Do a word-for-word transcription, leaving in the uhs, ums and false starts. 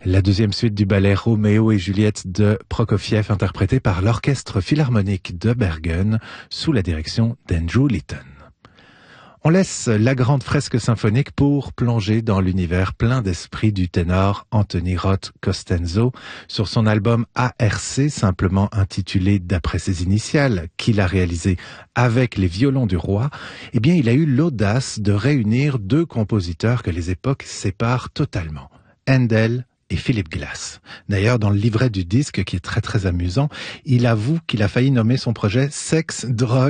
La deuxième suite du ballet Roméo et Juliette de Prokofiev, interprété par l'Orchestre Philharmonique de Bergen, sous la direction d'Andrew Litton. On laisse la grande fresque symphonique pour plonger dans l'univers plein d'esprit du ténor Anthony Roth Costanzo. Sur son album A R C, simplement intitulé d'après ses initiales, qu'il a réalisé avec les violons du roi, eh bien, il a eu l'audace de réunir deux compositeurs que les époques séparent totalement. Handel et Philip Glass. D'ailleurs, dans le livret du disque, qui est très très amusant, il avoue qu'il a failli nommer son projet Sex, Drogue